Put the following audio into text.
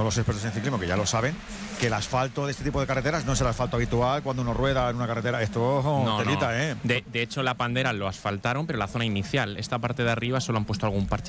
diciendo los expertos en ciclismo, que ya lo saben, que el asfalto de este tipo de carreteras no es el asfalto habitual cuando uno rueda en una carretera. Esto es telita, ¿eh? De hecho, la Pandera lo asfaltaron, pero la zona inicial, esta parte de arriba solo han puesto algún parche